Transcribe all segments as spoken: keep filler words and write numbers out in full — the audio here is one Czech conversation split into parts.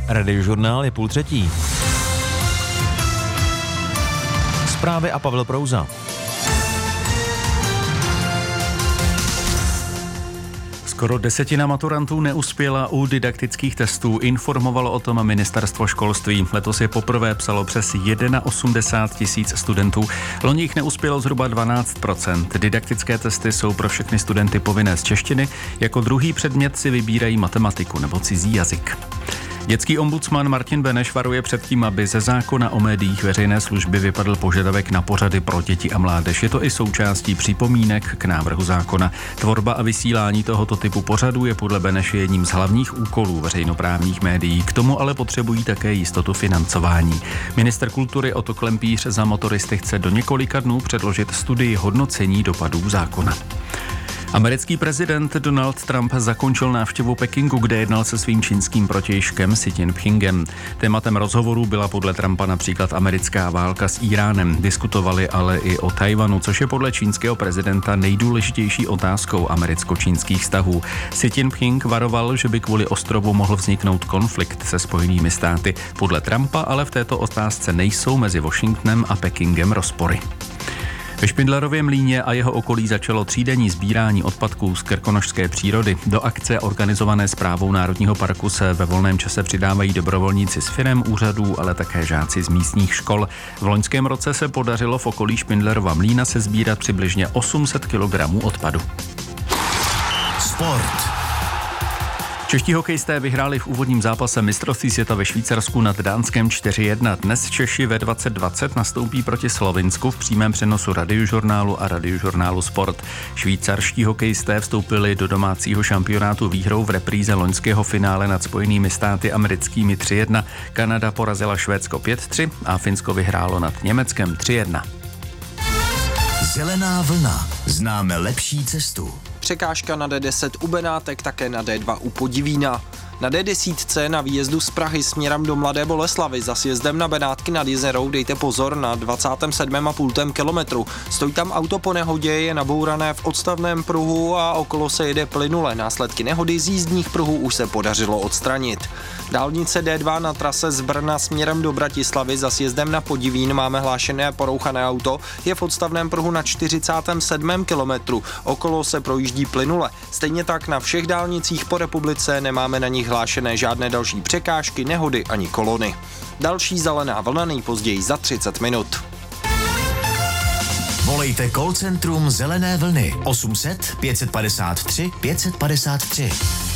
Radiožurnál je půl třetí. Zprávy a Pavel Prouza. Skoro desetina maturantů neuspěla u didaktických testů, informovalo o tom ministerstvo školství. Letos je poprvé psalo přes osmdesát jedna tisíc studentů. Loni jich neuspělo zhruba dvanáct procent. Didaktické testy jsou pro všechny studenty povinné z češtiny. Jako druhý předmět si vybírají matematiku nebo cizí jazyk. Dětský ombudsman Martin Beneš varuje před tím, aby ze zákona o médiích veřejné služby vypadl požadavek na pořady pro děti a mládež. Je to i součástí připomínek k návrhu zákona. Tvorba a vysílání tohoto typu pořadů je podle Beneše jedním z hlavních úkolů veřejnoprávních médií. K tomu ale potřebují také jistotu financování. Minister kultury Otto Klempíř za motoristy chce do několika dnů předložit studii hodnocení dopadů zákona. Americký prezident Donald Trump zakončil návštěvu Pekingu, kde jednal se svým čínským protějškem Xi Jinpingem. Tématem rozhovoru byla podle Trumpa například americká válka s Íránem. Diskutovali ale i o Tajvanu, což je podle čínského prezidenta nejdůležitější otázkou americko-čínských vztahů. Xi Jinping varoval, že by kvůli ostrovu mohl vzniknout konflikt se Spojenými státy. Podle Trumpa ale v této otázce nejsou mezi Washingtonem a Pekingem rozpory. Ve Špindlerově mlýně a jeho okolí začalo třídenní sbírání odpadků z krkonošské přírody. Do akce organizované Správou Národního parku se ve volném čase přidávají dobrovolníci z firem, úřadů, ale také žáci z místních škol. V loňském roce se podařilo v okolí Špindlerova mlýna sesbírat přibližně osm set kilogramů odpadu. Sport. Čeští hokejisté vyhráli v úvodním zápase mistrovství světa ve Švýcarsku nad Dánskem čtyři jedna. Dnes Češi ve dvacet dvacet nastoupí proti Slovinsku v přímém přenosu Radiožurnálu a Radiožurnálu Sport. Švýcarští hokejisté vstoupili do domácího šampionátu výhrou v repríze loňského finále nad Spojenými státy americkými tři jedna. Kanada porazila Švédsko pět tři a Finsko vyhrálo nad Německem tři jedna. Zelená vlna. Známe lepší cestu. Překážka na D deset u Benátek, také na D dva u Podivína. Na D deset na výjezdu z Prahy směrem do Mladé Boleslavi za sjezdem na Benátky nad Jizerou dejte pozor na dvacátém sedmém a půl kilometru. Stojí tam auto po nehodě, je nabourané v odstavném pruhu a okolo se jede plynule. Následky nehody z jízdních pruhů už se podařilo odstranit. Dálnice D dva na trase z Brna směrem do Bratislavy za sjezdem na Podivín máme hlášené porouchané auto, je v odstavném pruhu na čtyřicátém sedmém kilometru. Okolo se projíždí plynule. Stejně tak na všech dálnicích po republice nemáme na nich hlášené žádné další překážky, nehody ani kolony. Další zelená vlna nejpozději za třicet minut. Volejte call centrum Zelené vlny osm set pět padesát tři pět padesát tři.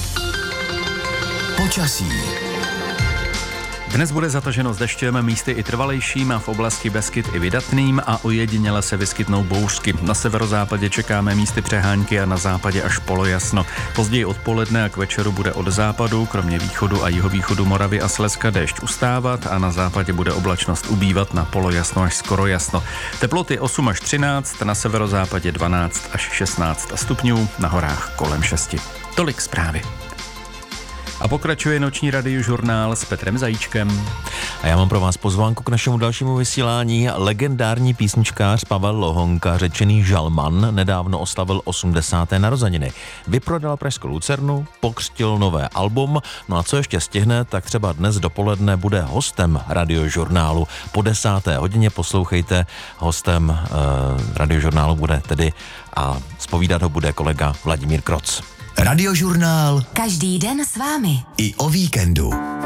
Počasí. Dnes bude zataženo s deštěm, místy i trvalejším a v oblasti Beskyd i vydatným a ojediněle se vyskytnou bouřky. Na severozápadě čekáme místy přehánky a na západě až polojasno. Později odpoledne a k večeru bude od západu, kromě východu a jihovýchodu Moravy a Slezska déšť ustávat a na západě bude oblačnost ubývat na polojasno až skoro jasno. Teploty osm až třináct, na severozápadě dvanáct až šestnáct stupňů, na horách kolem šesti. Tolik zprávy. A pokračuje noční radiožurnál s Petrem Zajíčkem. A já mám pro vás pozvánku k našemu dalšímu vysílání. Legendární písničkář Pavel Lohonka, řečený Žalman, nedávno oslavil osmdesáté narozeniny. Vyprodal pražskou Lucernu, pokřtil nové album, no a co ještě stihne, tak třeba dnes dopoledne bude hostem radiožurnálu. Po desáté hodině poslouchejte, hostem eh, radiožurnálu bude tedy a zpovídat ho bude kolega Vladimír Kroc. Radiožurnál. Každý den s vámi. I o víkendu.